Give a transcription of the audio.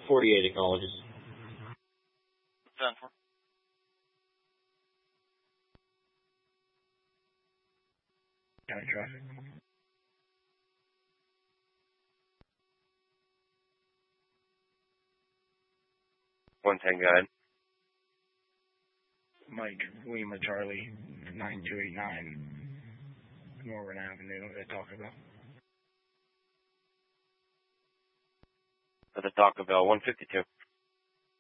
48 acknowledges. 10-4. County traffic. 110, go ahead. Mike, Lima, Charlie, 9289, Northern Avenue at Taco Bell. At the Taco Bell, 152.